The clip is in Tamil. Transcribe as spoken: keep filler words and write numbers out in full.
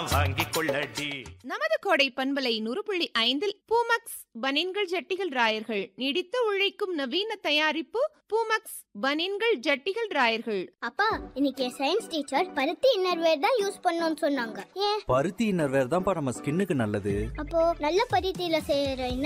வாங்கிக் கொள்ளடி. நமது கோடை பண்பலை நூறு புள்ளி ஐந்தில் பூமக்ஸ் பனின்கள் ஜட்டிகள் ராயர்கள் நீடித்து உழைக்கும் நவீன தயாரிப்பு பூமக்ஸ் பனின்கள் ஜட்டிகள் ராயர்கள். அப்பா இன்னைக்கு சயின்ஸ் டீச்சர் பருத்தி இன்னர்வேர் தான் யூஸ் பண்ணணும்னு சொன்னாங்க. ஏன்? பருத்தி இன்னர்வேர் தான்ப்பா நம்ம ஸ்கின்னுக்கு நல்லது. அப்போ நல்ல பருத்தியில செய்யற